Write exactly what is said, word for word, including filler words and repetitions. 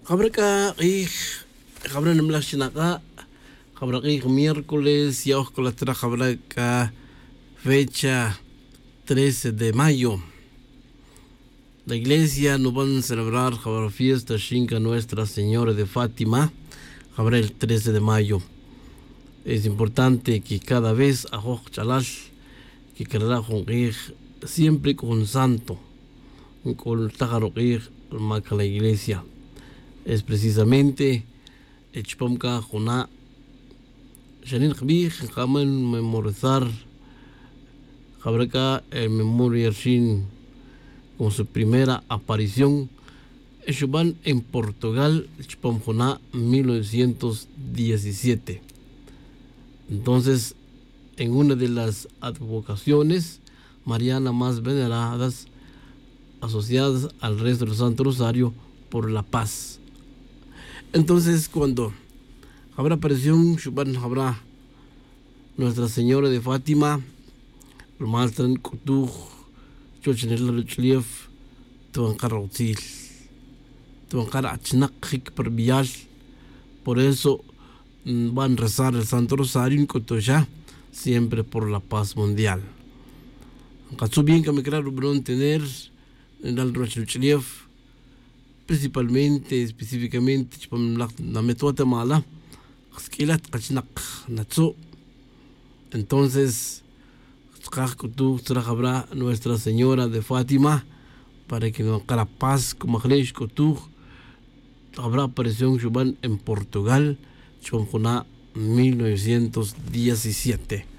Habrá que habrá en la chinaca, habrá que miércoles y con la tra habrá que fecha trece de mayo. La iglesia nos van a celebrar la fiesta Shinka Nuestra Señora de Fátima, habrá el trece de mayo. Es importante que cada vez a Joj Chalash, que querrá con siempre con santo, con Tajarokir, marca la iglesia. Es precisamente Echpomka Jona Shanin Kbih, Kamen memorizar, Jabreka el Memoria Shin con su primera aparición. Echuban en Portugal, Echpom Jona mil novecientos diecisiete. Entonces, en una de las advocaciones marianas más veneradas, asociadas al resto del Santo Rosario por la paz. Entonces, cuando habrá aparición, habrá Nuestra Señora de Fátima, Maltran Kutuj, Chochenel Luchlief, Tuankar Util, Tuankar Achnak Hik Perbial. Por eso van a rezar el Santo Rosario en Cotoya, siempre por la paz mundial. Caso bien que me quiero tener en el Rochelief, principalmente, específicamente, la metuata mala, esquilat kachnak natso. Entonces, tú habrá Nuestra Señora de Fátima para que nos haga paz, como tú habrá aparición en Portugal. Chomjona mil novecientos diecisiete.